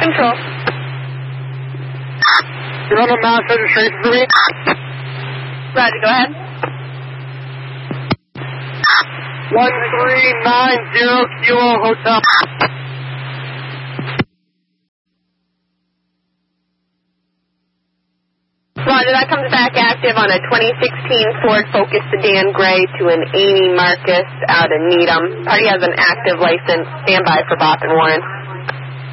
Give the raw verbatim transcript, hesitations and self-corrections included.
Central. You run a mass registration for me? Roger, go ahead. one three nine zero Kilo Hotel. Roger, that comes back active on a twenty sixteen Ford Focus Sedan Gray to an Amy Marcus out of Needham. Party has an active license. Stand by for Bop and Warren.